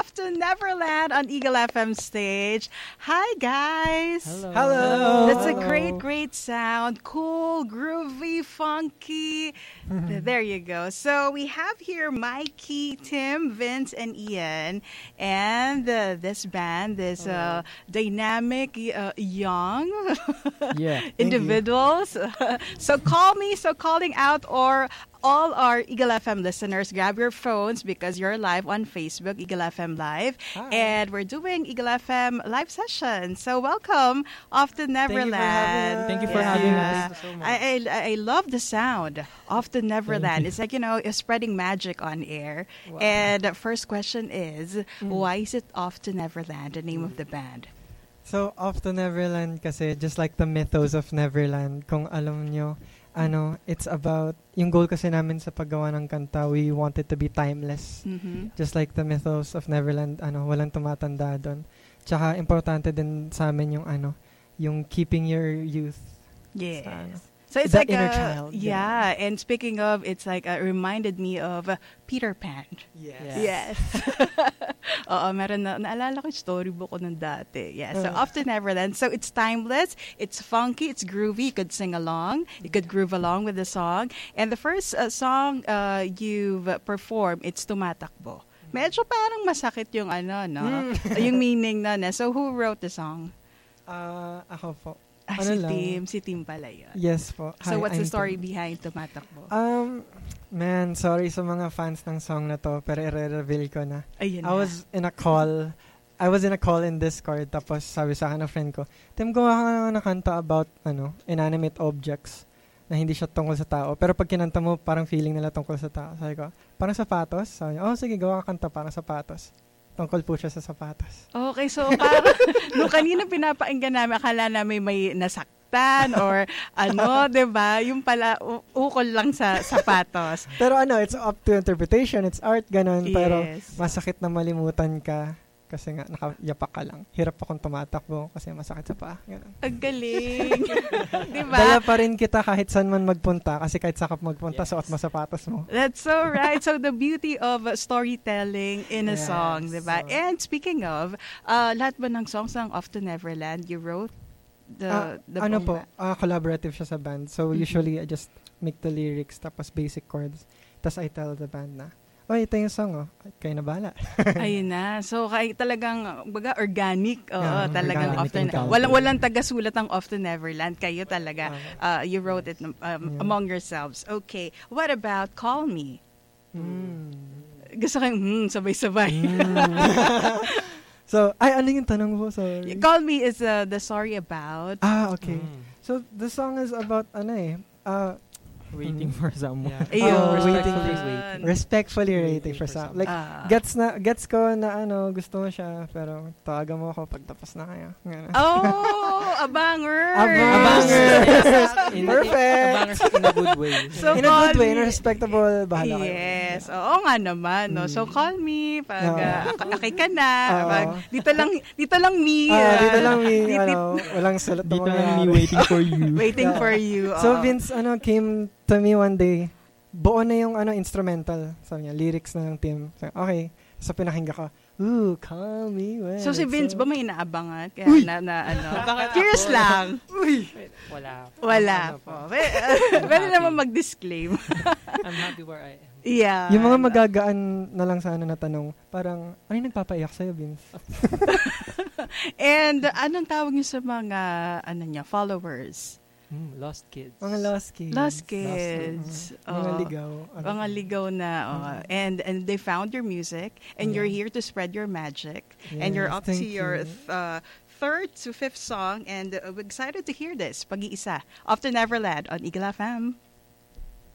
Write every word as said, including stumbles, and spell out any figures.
Off to Neverland on Eagle F M stage. Hi, guys. Hello. Hello. That's a great, great sound. Cool, groovy, funky. There you go. So we have here Mikey, Tim, Vince, and Ian. And uh, this band, this uh, dynamic, uh, young Yeah. individuals. So call me. So calling out or all our Eagle F M listeners, grab your phones because you're live on Facebook, Eagle F M Live. Hi. And we're doing Eagle F M live session. So welcome off to Neverland. Thank you for Yeah. having Yeah. us. I, I, I love the sound of the Neverland. It's like, you know, it's spreading magic on air. And the first question is, why is it Off to Neverland, the name of the band? So, Off to Neverland kasi, just like the mythos of Neverland, kung alam nyo, ano, it's about, yung goal kasi namin sa paggawa ng kanta, we want it to be timeless. Mm-hmm. Just like the mythos of Neverland, ano, walang tumatanda doon. Tsaka, importante din sa amin yung, ano, yung keeping your youth. Yes. Sa, ano, So it's the like inner a, child. Yeah, and speaking of, it's like uh, reminded me of uh, Peter Pan. Yes. Yes. Oo, meron na, naalala ko yung storybook ko nung dati. Yeah, so Uh. Off to Neverland. So it's timeless, it's funky, it's groovy. You could sing along, you could groove along with the song. And the first uh, song uh, you've uh, performed, it's Tumatakbo. Medyo parang masakit yung ano, no? Yung meaning na. So who wrote the song? Ah, ako po. Ah, Ano si lang? Tim. Si Tim pala yun. Yes po. So Hi, what's the I'm story Tim. behind Tumatakbo? Um, man, sorry sa mga fans ng song na to, pero i-reveal ko na. Ayun I na. was in a call. I was in a call in Discord. Tapos sabi sa akin ng friend ko, Tim, gawa ka nga ng kanta about ano, inanimate objects na hindi siya tungkol sa tao. Pero pag kinanta mo, parang feeling nila tungkol sa tao. Sabi ko, parang sapatos? Sabi niya, oh sige, gawa ka kanta parang sapatos. Tungkol po siya sa sapatos. Okay, so parang nung kanina pinapakinggan namin, akala namin may nasaktan or ano, 'di ba? Yung pala u- ukol lang sa sapatos. Pero ano, it's up to interpretation. It's art, ganun. Pero Yes. masakit na malimutan ka kasi nga nakayapak ka lang. Hirap akong tumatakbo kasi masakit sa paa. Ganun. Ang galing. 'Di Dala ba? pa rin kita kahit saan man magpunta kasi kahit sakap magpunta, suot mo sapatos mo. That's so right. So the beauty of uh, storytelling in a Yes, song, 'di ba? so- And speaking of, uh, lahat ba ng songs ng Off to Neverland you wrote the Ah, the ano buong po, ah, collaborative siya sa band. So, Mhm. usually, I just make the lyrics, tapos basic chords. Tapos, I tell the band na, oh, ito yung song, oh. Kayo na bahala. Ayun na. So, kay talagang, baga, organic. Oo, Yeah, talagang organic often, encounter. walang, walang tagasulat ang Off to Neverland. Kayo talaga, uh, Ah. you wrote it um, Yeah. among yourselves. Okay. What about Call Me? Mm. Gusto kayong, hmm, sabay-sabay. Mm. So, ay, ano yung tanong mo? Sorry. Call Me is uh, the story about, Ah, okay. Mm. So, the song is about, ano eh, uh, Waiting Mm. for someone. Ayun. Oh, respectfully Ayun. waiting. respectfully Waiting rating for for some. some- Like, Ah. gets na, gets ko na, ano, gusto mo siya, pero tawagan mo ako pag tapos na kayo. Ganun. oh, abangers! Abangers! In- Perfect! Abangers in a good way. So, in a good call way, in a me- respectable, bahala kayo. Yes. Oo nga naman, no. So Mm. call me pag Oo. uh, ak- akay ka na, Oo. pag dito lang dito lang me. Ah, uh, dito lang me, dit- ano, walang sulat na Dito lang me mangyayari. waiting for you. waiting Yeah. for you. So oo. Vince, ano, came to me one day, buo na yung ano instrumental, sabi niya, lyrics na ng team. So, okay, so pinakinggan ko, ooh, call me when So si it's Vince so- ba may inaabangan? Kaya na, na ano? Bakit Curious ako? lang. Wala. Wala Ano po. po? Pwede naman mag-disclaim. I'm happy where I am. Yeah. Yung mga magagaan na lang sana na tanong, parang, ano yung nagpapaiyak sa'yo, Vince? And anong tawag niyo sa mga ano niya, followers? Mm, lost kids. Mga lost kids. Lost kids. Mhm. Mga Oo. ligaw. Ano. Mga ligaw na. oo. And and they found your music and Yeah. you're here to spread your magic. And you're Yes, up to thank your you. th- uh, third to fifth song and uh, we're excited to hear this. Pag-iisa. Off to Neverland on Eagle F M.